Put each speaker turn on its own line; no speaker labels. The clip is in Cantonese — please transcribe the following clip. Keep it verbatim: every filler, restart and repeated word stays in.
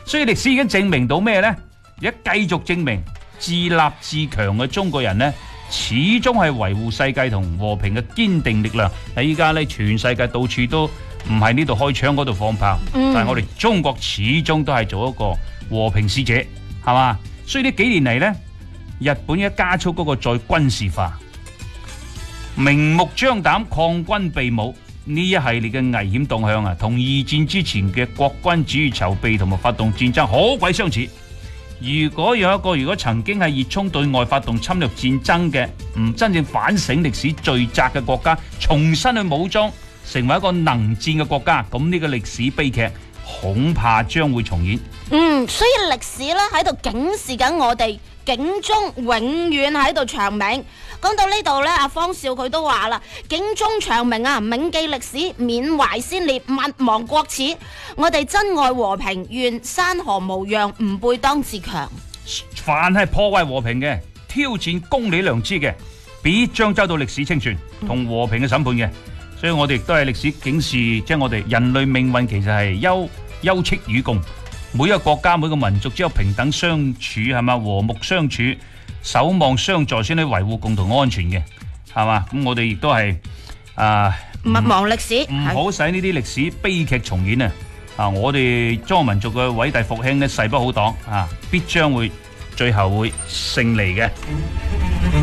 所以歷史已經證明到咩呢？而家繼續證明自立自強嘅中國人呢，始終係維護世界同和平嘅堅定力量。喺依家呢，全世界到處都唔係呢度開槍嗰度放炮，嗯、但係我哋中國始終都係做一個和平使者，係嘛？所以呢幾年嚟呢，日本一加速嗰個再軍事化，明目張膽抗軍備武呢一系列嘅危險動向啊，同二戰之前嘅國軍主義籌備同埋發動戰爭好鬼相似。如果有一個如果曾經係熱衷對外發動侵略戰爭嘅，唔真正反省歷史罪責嘅國家，重新去武裝成為一個能戰嘅國家，咁呢個歷史悲劇恐怕將會重演。
嗯，所以歷史咧喺度警示緊我哋，警鐘永遠喺度長鳴。講到呢度呢，阿方少佢都話啦，警鐘長鳴啊，銘記歷史，緬懷先烈，勿忘國恥。我哋珍愛和平，願山河無恙，吾輩當自強。
凡係破壞和平嘅、挑戰公理良知嘅，必將遭到歷史清算同和平嘅審判嘅。所以我哋亦都係歷史警示，即係我哋人類命運其實係休休戚與共，每一個國家每個民族只有平等相處，係嘛，和睦相處，守望相助先可以維護共同安全嘅，係嘛？咁我哋亦都係啊，
勿忘歷史，
唔好使呢啲歷史悲劇重演啊！啊，我哋中國民族嘅偉大復興呢，勢不可擋啊，必將會最後會勝利嘅。